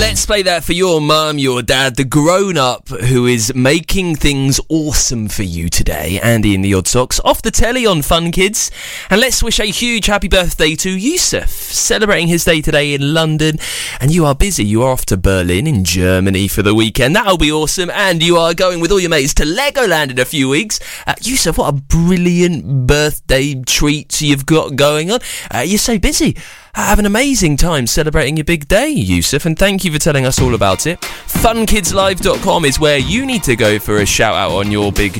Let's play that for your mum, your dad, the grown-up who is making things awesome for you today. Andy and the Odd Socks off the telly on Fun Kids. And let's wish a huge happy birthday to Yusuf, celebrating his day today in London. And you are busy. You are off to Berlin in Germany for the weekend. That'll be awesome. And you are going with all your mates to Legoland in a few weeks. Yusuf, what a brilliant birthday treat you've got going on. You're so busy. Have an amazing time celebrating your big day, Yusuf, and thank you for telling us all about it. FunKidsLive.com is where you need to go for a shout out on your big